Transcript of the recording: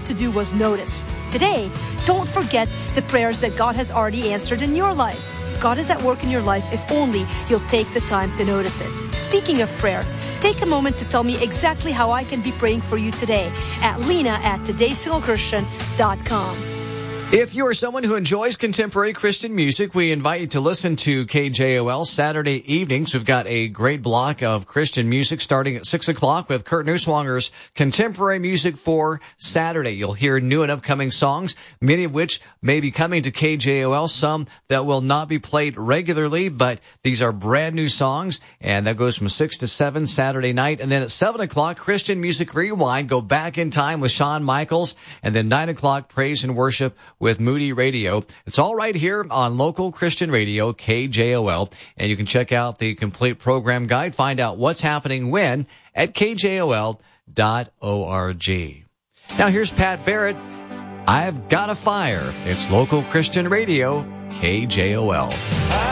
to do was notice. Today, don't forget the prayers that God has already answered in your life. God is at work in your life if only you'll take the time to notice it. Speaking of prayer, take a moment to tell me exactly how I can be praying for you today at lena@todaysinglechristtian.com. If you are someone who enjoys contemporary Christian music, we invite you to listen to KJOL Saturday evenings. We've got a great block of Christian music starting at 6 o'clock with Kurt Neuswanger's Contemporary Music for Saturday. You'll hear new and upcoming songs, many of which may be coming to KJOL, some that will not be played regularly, but these are brand new songs, and that goes from 6 to 7 Saturday night. And then at 7 o'clock, Christian Music Rewind, go back in time with Shawn Michaels, and then 9 o'clock, Praise and Worship with Moody Radio. It's all right here on local Christian radio, KJOL. And you can check out the complete program guide, find out what's happening when at KJOL.org. Now here's Pat Barrett. I've Got a Fire. It's local Christian radio, KJOL.